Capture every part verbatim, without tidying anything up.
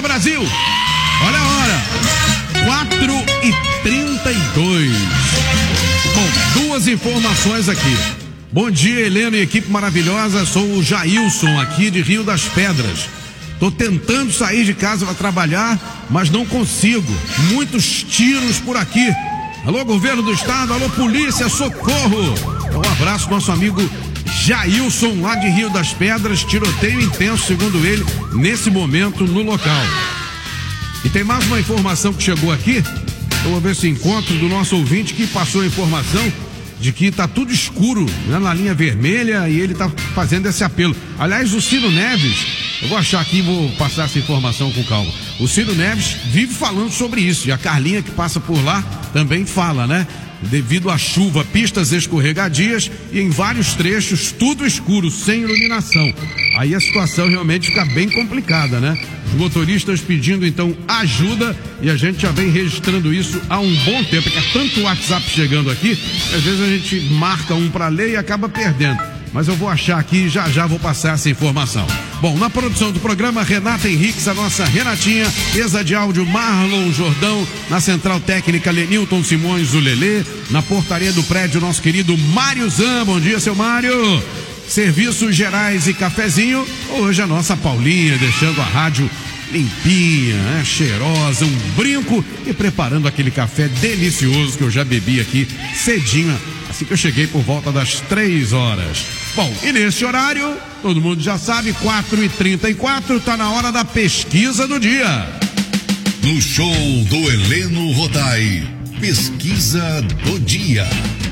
Brasil. Olha a hora. quatro e trinta e dois. Bom, duas informações aqui. Bom dia, Helena e equipe maravilhosa. Sou o Jailson, aqui de Rio das Pedras. Tô tentando sair de casa para trabalhar, mas não consigo. Muitos tiros por aqui. Alô, governo do estado, alô, polícia, socorro. Um abraço pro nosso amigo Jailson, lá de Rio das Pedras. Tiroteio intenso, segundo ele, nesse momento no local. E tem mais uma informação que chegou aqui. Eu vou ver se encontro do nosso ouvinte que passou a informação de que tá tudo escuro, né, na linha vermelha, e ele tá fazendo esse apelo. Aliás, o Ciro Neves, eu vou achar aqui e vou passar essa informação com calma. O Ciro Neves vive falando sobre isso, e a Carlinha que passa por lá também fala, né? Devido à chuva, pistas escorregadias e em vários trechos tudo escuro, sem iluminação. Aí a situação realmente fica bem complicada, né? Os motoristas pedindo então ajuda, e a gente já vem registrando isso há um bom tempo, que é tanto WhatsApp chegando aqui, que às vezes a gente marca um para ler e acaba perdendo. Mas eu vou achar aqui e já já vou passar essa informação. Bom, na produção do programa, Renata Henriques, a nossa Renatinha, mesa de áudio Marlon Jordão, na central técnica Lenilton Simões, o Lelê, na portaria do prédio, nosso querido Mário Zan. Bom dia, seu Mário. Serviços gerais e cafezinho, hoje a nossa Paulinha deixando a rádio limpinha, né? Cheirosa, um brinco e preparando aquele café delicioso que eu já bebi aqui cedinho, assim que eu cheguei por volta das três horas. Bom, e nesse horário, todo mundo já sabe, quatro e trinta e quatro, tá na hora da pesquisa do dia. No show do Heleno Rodai, pesquisa do dia.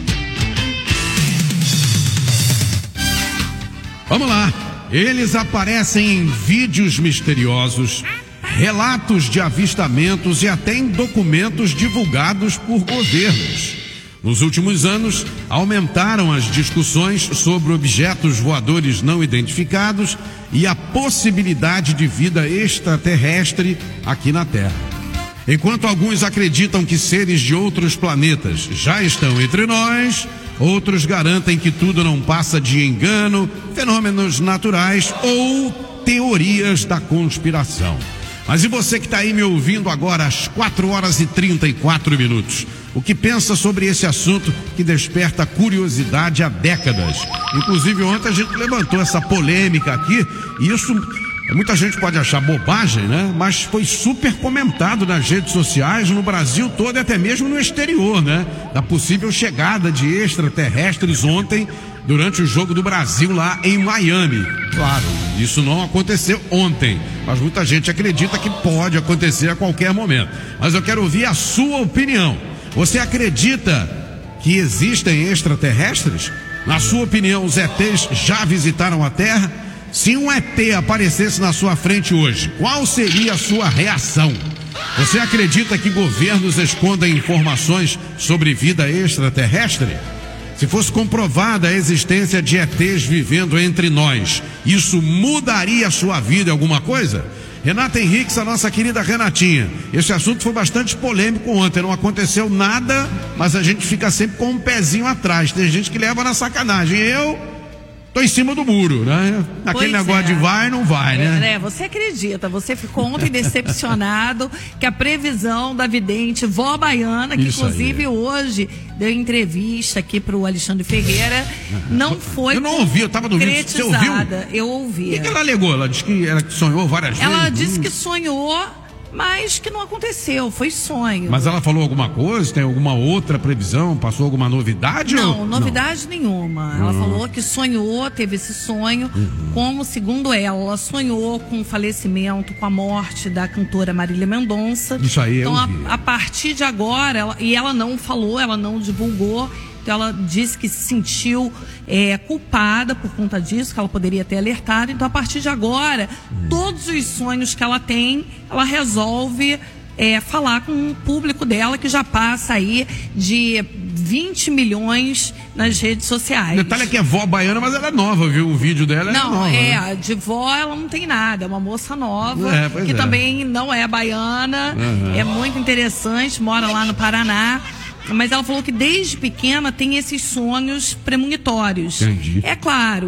Vamos lá. Eles aparecem em vídeos misteriosos, relatos de avistamentos e até em documentos divulgados por governos. Nos últimos anos, aumentaram as discussões sobre objetos voadores não identificados e a possibilidade de vida extraterrestre aqui na Terra. Enquanto alguns acreditam que seres de outros planetas já estão entre nós, outros garantem que tudo não passa de engano, fenômenos naturais ou teorias da conspiração. Mas e você que está aí me ouvindo agora às quatro horas e trinta e quatro minutos? O que pensa sobre esse assunto que desperta curiosidade há décadas? Inclusive ontem a gente levantou essa polêmica aqui, e isso muita gente pode achar bobagem, né? Mas foi super comentado nas redes sociais, no Brasil todo e até mesmo no exterior, né? Da possível chegada de extraterrestres ontem, durante o jogo do Brasil lá em Miami. Claro, isso não aconteceu ontem, mas muita gente acredita que pode acontecer a qualquer momento. Mas eu quero ouvir a sua opinião. Você acredita que existem extraterrestres? Na sua opinião, os E Tês já visitaram a Terra? Se um E Tê aparecesse na sua frente hoje, qual seria a sua reação? Você acredita que governos escondem informações sobre vida extraterrestre? Se fosse comprovada a existência de E Tês vivendo entre nós, isso mudaria a sua vida em alguma coisa? Renata Henriques, a nossa querida Renatinha, esse assunto foi bastante polêmico ontem, não aconteceu nada, mas a gente fica sempre com um pezinho atrás. Tem gente que leva na sacanagem. Eu tô em cima do muro, né? Aquele Pois negócio é. de vai, não vai, né? É, você acredita, você ficou ontem decepcionado que a previsão da vidente Vó Baiana, que Isso inclusive aí. hoje deu entrevista aqui pro Alexandre Ferreira, não foi Eu não ouvi, eu tava no vídeo. Você ouviu? concretizada. Eu ouvi. O que, que ela alegou? Ela disse que ela sonhou várias Ela vezes? disse Hum. que sonhou, mas que não aconteceu, foi sonho. Mas ela falou alguma coisa? Tem alguma outra previsão? Passou alguma novidade? Não, ou... novidade nenhuma. Ela falou que sonhou, teve esse sonho, como, segundo ela, ela sonhou com o falecimento, com a morte da cantora Marília Mendonça. Isso aí eu Então, a, vi. a partir de agora, ela, e ela não falou, ela não divulgou, então ela disse que se sentiu é, culpada por conta disso, que ela poderia ter alertado. Então, a partir de agora, todos os sonhos que ela tem, ela resolve é, falar com o público dela, que já passa aí de vinte milhões nas redes sociais. O detalhe é que é vó baiana, mas ela é nova, viu? O vídeo dela Não, é nova. é, né? de vó ela não tem nada, é uma moça nova, É, pois que é. também não é baiana, Uhum. é muito interessante, mora lá no Paraná. Mas ela falou que desde pequena tem esses sonhos premonitórios. Entendi. É claro,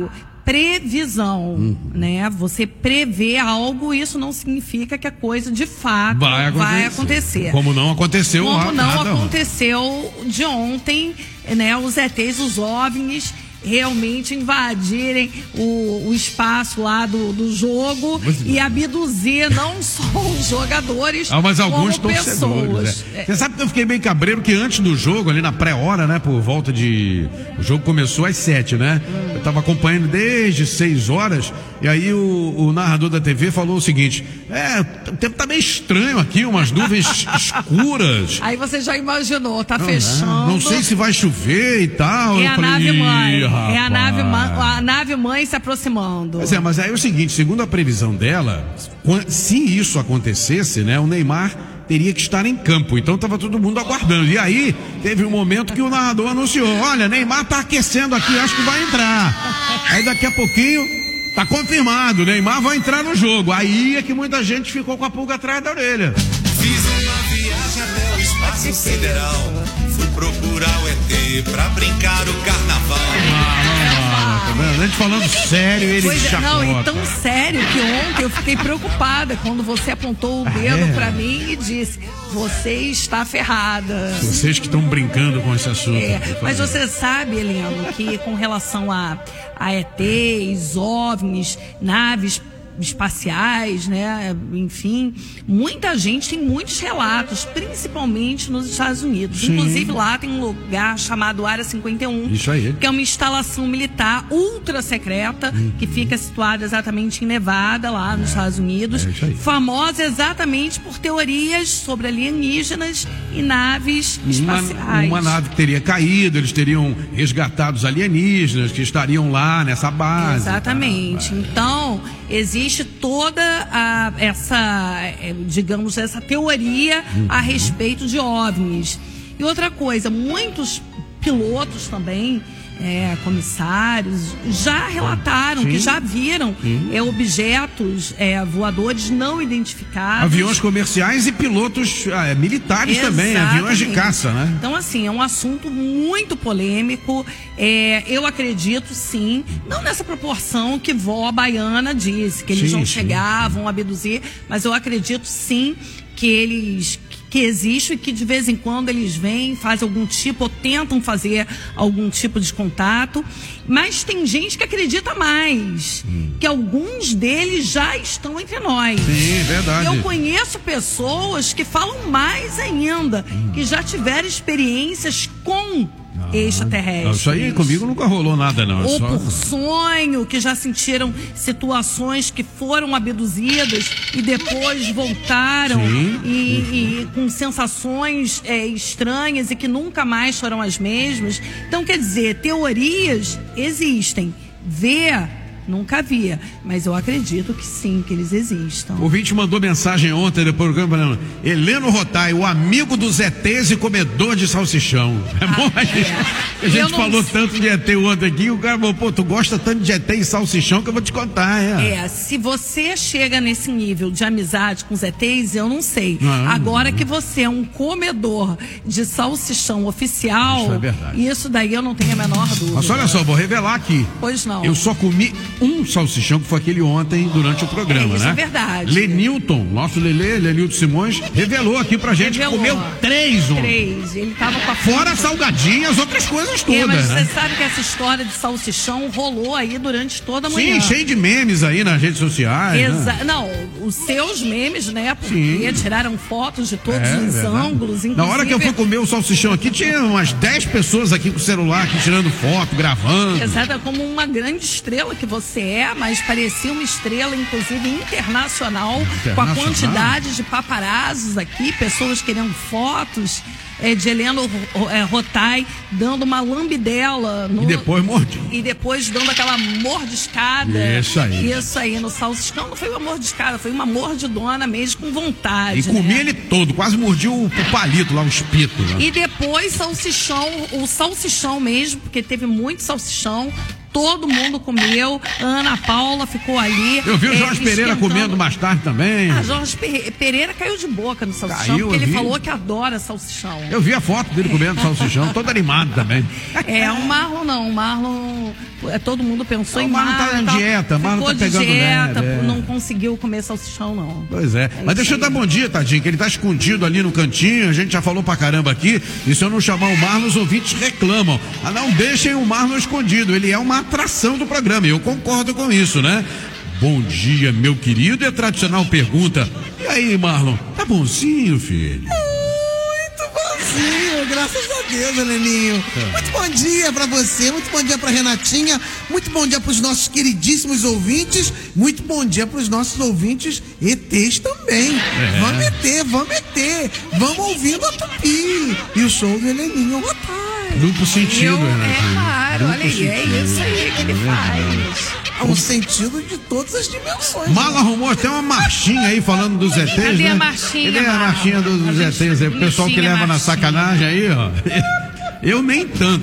previsão, uhum. né? Você prevê algo, isso não significa que a coisa de fato vai acontecer. Vai acontecer. Como não aconteceu Como não nada aconteceu ontem. de ontem, né? Os E Tês, os OVNIs, realmente invadirem o, o espaço lá do, do jogo mas, e abduzir não só os jogadores, ah, mas alguns como pessoas. É. Você sabe que eu fiquei bem cabreiro que antes do jogo, ali na pré-hora, né, por volta de... O jogo começou às sete, né? Hum. Eu tava acompanhando desde seis horas e aí o, o narrador da T V falou o seguinte: é, o tempo tá meio estranho aqui, umas nuvens escuras. Aí você já imaginou, tá não, fechando. Não, não sei se vai chover e tal. É eu a falei, nave mãe. rapaz. É a nave, a nave mãe se aproximando. Mas é, mas aí é o seguinte, segundo a previsão dela, se isso acontecesse, né, o Neymar teria que estar em campo, então estava todo mundo aguardando. E aí teve um momento que o narrador anunciou: olha, Neymar tá aquecendo aqui, acho que vai entrar. Aí daqui a pouquinho tá confirmado, Neymar vai entrar no jogo. Aí é que muita gente ficou com a pulga atrás da orelha. Fiz uma viagem até o espaço sideral, fui procurar o E T pra brincar o carnaval. Ah, não, não, a gente falando sério, ele pois chacota. Não, e tão sério que ontem eu fiquei preocupada quando você apontou o dedo é. pra mim e disse: você está ferrada. Vocês que estão brincando com esse assunto. É, mas você sabe, Heleno, que com relação a, a E Tês, OVNIs, naves espaciais, né? Enfim, muita gente tem muitos relatos, principalmente nos Estados Unidos. Sim. Inclusive lá tem um lugar chamado Área cinquenta e um, isso aí, que é uma instalação militar ultra secreta, uhum. que fica situada exatamente em Nevada, lá nos é. Estados Unidos, é famosa exatamente por teorias sobre alienígenas e naves uma, espaciais. Uma nave que teria caído, eles teriam resgatado os alienígenas que estariam lá nessa base. Exatamente. Tá? Então existe Existe toda a, essa, digamos, essa teoria uhum. a respeito de OVNIs. E outra coisa, muitos pilotos também, é, comissários, já relataram Sim. que já viram é, objetos é, voadores não identificados. Aviões comerciais e pilotos é, militares Exatamente. também, aviões de caça, né? Então, assim, é um assunto muito polêmico. É, eu acredito, sim, não nessa proporção que vó baiana disse, que eles sim, vão sim. chegar, vão abduzir, mas eu acredito, sim, que eles... que existe e que de vez em quando eles vêm, fazem algum tipo, ou tentam fazer algum tipo de contato, mas tem gente que acredita mais, hum. que alguns deles já estão entre nós. Sim, verdade. Eu conheço pessoas que falam mais ainda, hum. que já tiveram experiências com ah, extraterrestres. Isso aí comigo nunca rolou nada, não. Ou só... por sonho, que já sentiram situações que foram abduzidas e depois voltaram e, e com sensações é, estranhas e que nunca mais foram as mesmas. Então, quer dizer, teorias existem. Ver, nunca via, mas eu acredito que sim, que eles existam. O ouvinte mandou mensagem ontem depois do programa falando: Heleno Rotai, o amigo dos E Tês e comedor de salsichão. É bom, ah, a gente, é. a gente falou não... tanto de E T ontem aqui, o cara falou: pô, tu gosta tanto de E T e salsichão que eu vou te contar, é. É, se você chega nesse nível de amizade com os E Tês, eu não sei. Não, Agora não. que você é um comedor de salsichão oficial, isso é verdade. Isso daí eu não tenho a menor dúvida. Mas olha só, vou revelar aqui. Pois não. Eu só comi um salsichão, que foi aquele ontem durante o programa, é, isso né? É verdade. Lenilton, nosso Lelê, Lenilton Simões, revelou aqui pra gente revelou. que comeu três ontem. Três. Ele tava com a Fora salgadinhas, as outras coisas todas, é, mas né? Você sabe que essa história de salsichão rolou aí durante toda a manhã. Sim, cheio de memes aí nas redes sociais. Exa né? Não, os seus memes, né? Porque Sim. tiraram fotos de todos é, os verdade. ângulos. Inclusive... Na hora que eu fui comer o salsichão aqui, tinha umas dez pessoas aqui com o celular, aqui tirando foto, gravando. Exato, como uma grande estrela que você é, mas parecia uma estrela, inclusive, internacional, internacional. com a quantidade de paparazzos aqui, pessoas querendo fotos é, de Heleno é, Rotai dando uma lambidela. No, e depois mordi. E depois dando aquela mordiscada. Isso aí. Isso aí, no salsichão. Não foi uma mordiscada, foi uma mordidona mesmo, com vontade. E comi né? ele todo, quase mordi o, o palito lá, o espito. Né? E depois salsichão, o salsichão mesmo, porque teve muito salsichão, Todo mundo comeu, a Ana Paula ficou ali. Eu vi o Jorge é, Pereira comendo mais tarde também. Ah, Jorge Pereira caiu de boca no salsichão, Caiu, porque ele vi. falou que adora salsichão. Eu vi a foto dele comendo salsichão, todo animado também. É, o Marlon não, o Marlon, é, todo mundo pensou Não, em o Marlon tá na tal, dieta, o Marlon ficou tá pegando de dieta, leve, é. não conseguiu comer salsichão não. Pois é. Mas deixa eu dar bom dia, tadinho, que ele tá escondido ali no cantinho, a gente já falou pra caramba aqui, e se eu não chamar o Marlon, os ouvintes reclamam. Ah, não deixem o Marlon escondido, ele é uma atração do programa, e eu concordo com isso, né? Bom dia, meu querido, e a tradicional pergunta, e aí, Marlon, tá bonzinho, filho? Muito bonzinho, graças a Deus, Heleninho. Muito bom dia pra você, muito bom dia pra Renatinha, muito bom dia pros nossos queridíssimos ouvintes, muito bom dia pros nossos ouvintes E Tês também. É. Vamos meter, vamos meter, vamos ouvindo a Tupi e o show do Heleninho Rotai. Duplo sentido, Eu, né? é claro, olha aí, é sentido. isso aí que ele faz. É um sentido de todas as dimensões. Marlon arrumou até uma marchinha aí falando dos E Tês, Cadê né? a marchinha, Cadê a Marlon? marchinha dos A E gente- Tês aí? O pessoal que bonitinha leva na marchinha. sacanagem aí, ó. Eu nem tanto.